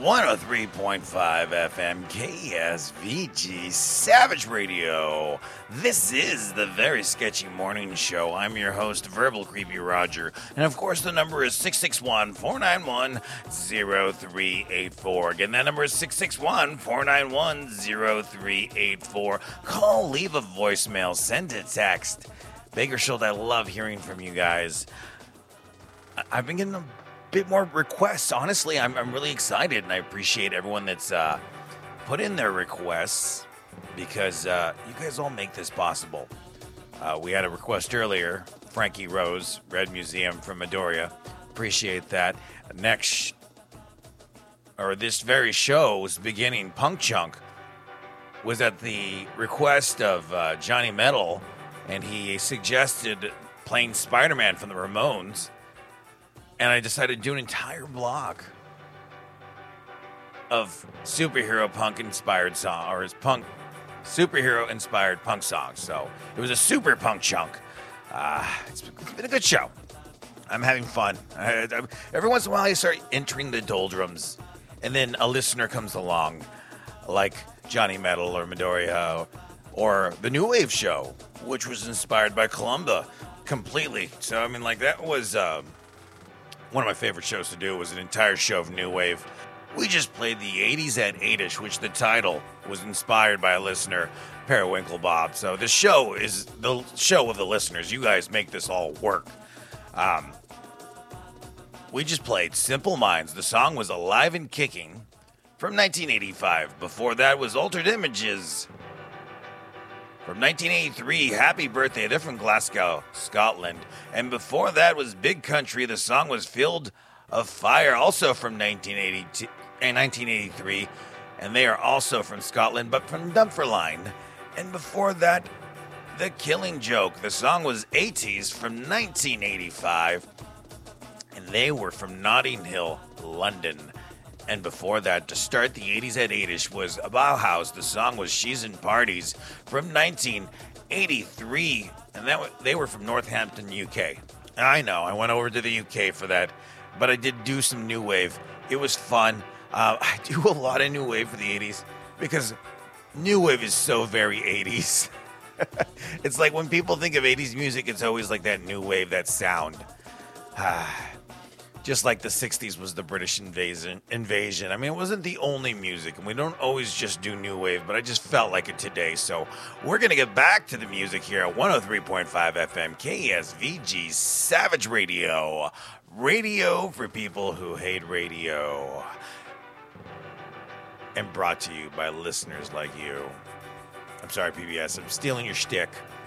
103.5 FM KSVG Savage Radio. This is the Very Sketchy Morning Show. I'm your host, Verbal Creepy Roger. And of course, the number is 661-491-0384. Again, that number is 661-491-0384. Call, leave a voicemail, send a text. Baker Schultz, I love hearing from you guys. I've been getting a bit more requests. Honestly, I'm really excited, and I appreciate everyone that's put in their requests because you guys all make this possible. We had a request earlier, Frankie Rose, Red Museum from Midoriya. Appreciate that. This very show's beginning, Punk Chunk, was at the request of Johnny Metal, and he suggested playing Spider-Man from the Ramones. And I decided to do an entire block of superhero punk-inspired song, or superhero-inspired punk songs. So it was a super punk chunk. It's been a good show. I'm having fun. Every once in a while, I start entering the doldrums, and then a listener comes along, like Johnny Metal or Midoriya, or the New Wave show, which was inspired by Columba completely. So I mean, like that was. One of my favorite shows to do was an entire show of New Wave. We just played the 80s at 8ish, which the title was inspired by a listener, Periwinkle Bob. So this show is the show of the listeners. You guys make this all work. We just played Simple Minds. The song was Alive and Kicking from 1985. Before that was Altered Images from 1983, Happy Birthday, they're from Glasgow, Scotland. And before that was Big Country, the song was Field of Fire, also from 1983. And they are also from Scotland, but from Dunfermline. And before that, The Killing Joke, the song was 80s from 1985. And they were from Notting Hill, London. And before that, to start the 80s at 8ish, was Bauhaus. The song was She's in Parties from 1983. And they were from Northampton, UK. I know, I went over to the UK for that. But I did do some New Wave. It was fun. I do a lot of New Wave for the 80s because New Wave is so very 80s. It's like when people think of 80s music, it's always like that New Wave, that sound. Just like the 60s was the British invasion. I mean, it wasn't the only music, and we don't always just do New Wave, but I just felt like it today. So we're going to get back to the music here at 103.5 FM KSVG Savage Radio. Radio for people who hate radio. And brought to you by listeners like you. I'm sorry, PBS, I'm stealing your shtick.